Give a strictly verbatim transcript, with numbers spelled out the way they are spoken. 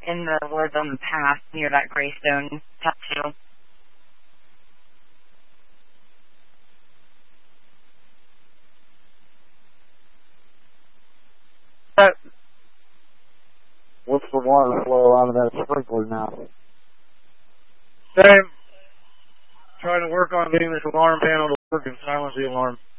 in the woods on the path near that Greystone tattoo. Uh, What's the water flow out of that sprinkler now? Same. Trying to work on getting this alarm panel to work and silence the alarm.